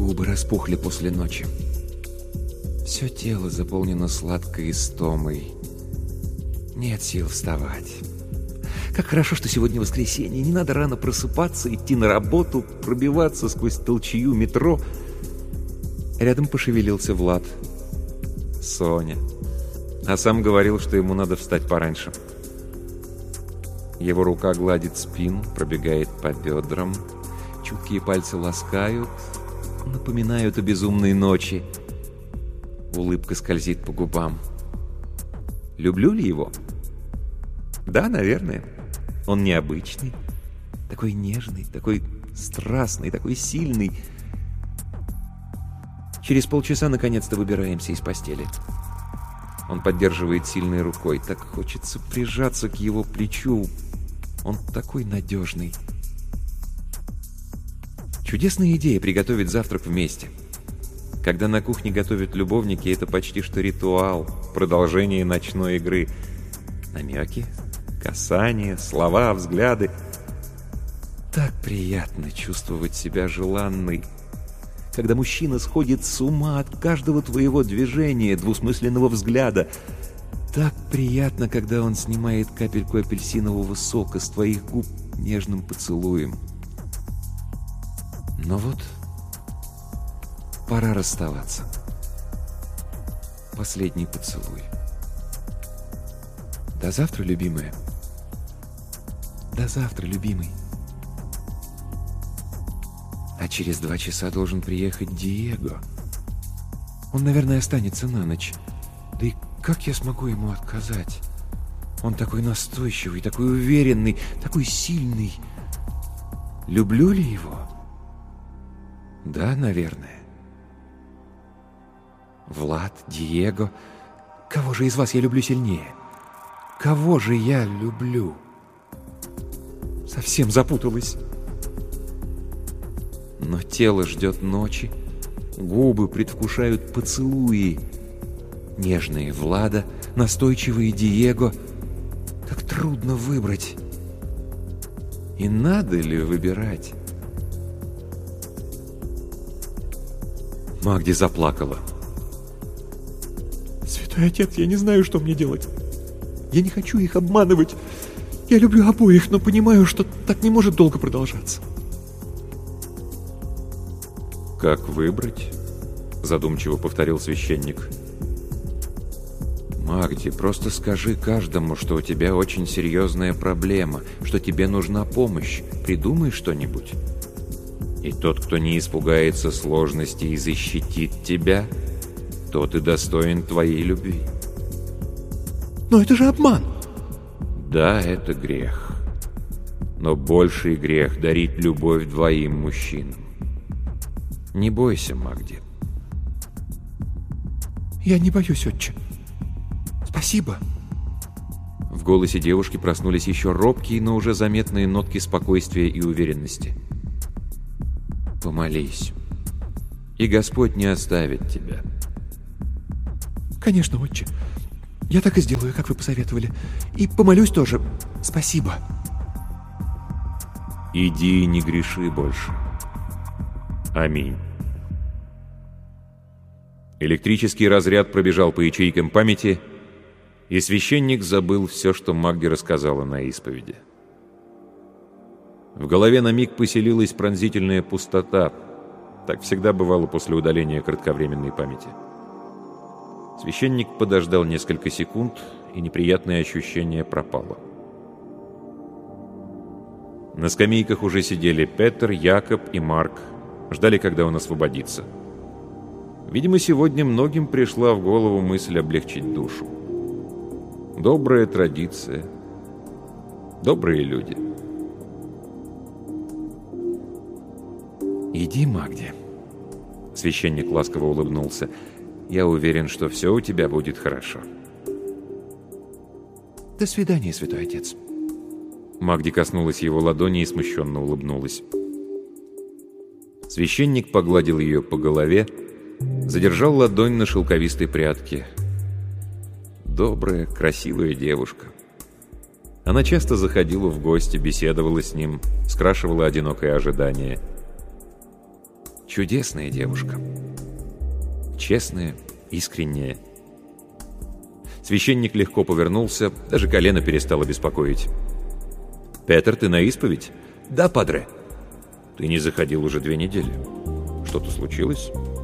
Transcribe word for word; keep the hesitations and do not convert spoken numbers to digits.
губы распухли после ночи. Все тело заполнено сладкой истомой. Нет сил вставать. Как хорошо, что сегодня воскресенье. Не надо рано просыпаться, идти на работу, пробиваться сквозь толчью метро. Рядом пошевелился Влад. Соня. А сам говорил, что ему надо встать пораньше. Его рука гладит спину, пробегает по бедрам. Чуткие пальцы ласкают, напоминают о безумной ночи. Улыбка скользит по губам. Люблю ли его? Да, наверное. Он необычный. Такой нежный, такой страстный, такой сильный. Через полчаса наконец-то выбираемся из постели. Он поддерживает сильной рукой. Так хочется прижаться к его плечу. Он такой надежный. Чудесная идея приготовить завтрак вместе. Когда на кухне готовят любовники, это почти что ритуал, продолжение ночной игры. Намеки, касания, слова, взгляды. Так приятно чувствовать себя желанной. Когда мужчина сходит с ума от каждого твоего движения, двусмысленного взгляда. Так приятно, когда он снимает капельку апельсинового сока с твоих губ нежным поцелуем. Но вот пора расставаться. Последний поцелуй. До завтра, любимая. До завтра, любимый. А через два часа должен приехать Диего. Он, наверное, останется на ночь. Да и как я смогу ему отказать? Он такой настойчивый, такой уверенный, такой сильный. Люблю ли его? Да, наверное. Влад, Диего. Кого же из вас я люблю сильнее? Кого же я люблю? Совсем запуталась. Но тело ждет ночи, губы предвкушают поцелуи. Нежные Влада, настойчивые Диего. Как трудно выбрать. И надо ли выбирать? Магди заплакала. «Святой отец, я не знаю, что мне делать. Я не хочу их обманывать. Я люблю обоих, но понимаю, что так не может долго продолжаться». «Как выбрать?» — задумчиво повторил священник. «Магди, просто скажи каждому, что у тебя очень серьезная проблема, что тебе нужна помощь. Придумай что-нибудь. И тот, кто не испугается сложностей и защитит тебя, тот и достоин твоей любви». «Но это же обман!» «Да, это грех. Но больший грех — дарить любовь двоим мужчинам. Не бойся, Магди». «Я не боюсь, отче. Спасибо». В голосе девушки проснулись еще робкие, но уже заметные нотки спокойствия и уверенности. «Помолись, и Господь не оставит тебя». «Конечно, отче. Я так и сделаю, как вы посоветовали. И помолюсь тоже. Спасибо». «Иди и не греши больше. Аминь». Электрический разряд пробежал по ячейкам памяти, и священник забыл все, что Магди рассказала на исповеди. В голове на миг поселилась пронзительная пустота. Так всегда бывало после удаления кратковременной памяти. Священник подождал несколько секунд, и неприятное ощущение пропало. На скамейках уже сидели Петер, Якоб и Марк, ждали, когда он освободится. Видимо, сегодня многим пришла в голову мысль облегчить душу. Добрая традиция. Добрые люди. «Иди, Магди». Священник ласково улыбнулся. «Я уверен, что все у тебя будет хорошо». «До свидания, святой отец». Магди коснулась его ладони и смущенно улыбнулась. Священник погладил ее по голове, задержал ладонь на шелковистой прядке. Добрая, красивая девушка. Она часто заходила в гости, беседовала с ним, скрашивала одинокое ожидание. Чудесная девушка. Честная, искренняя. Священник легко повернулся, даже колено перестало беспокоить. «Петер, ты на исповедь?» «Да, падре». «Ты не заходил уже две недели. Что-то случилось?»